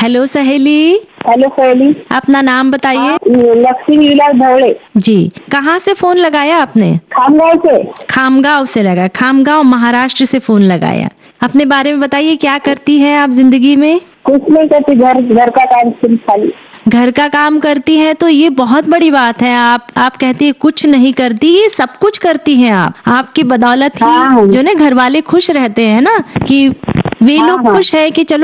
Hello सहेली। Hello सहेली। अपना नाम बताइए। लक्ष्मी विलास धवड़े। जी, कहाँ से फोन लगाया आपने? खामगांव से। खामगांव से लगा। खामगांव महाराष्ट्र से फोन लगाया। अपने बारे में बताइए, क्या करती है आप जिंदगी में? कुछ नहीं करती, घर का काम सिर्फ खाली। घर का काम करती है तो ये बहुत बड़ी बात है। आप कहती है कुछ नहीं करती, ये सब कुछ करती हैं आप। आपकी बदौलत ही हाँ। जो ना घर वाले खुश रहते हैं ना, कि वे लोग खुश है कि चलो